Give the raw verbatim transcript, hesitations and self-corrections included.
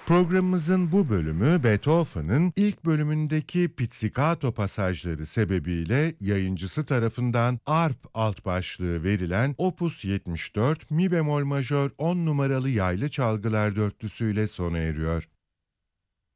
Programımızın bu bölümü Beethoven'ın ilk bölümündeki pizzicato pasajları sebebiyle yayıncısı tarafından arp alt başlığı verilen Opus yetmiş dört mi bemol majör on numaralı yaylı çalgılar dörtlüsüyle sona eriyor.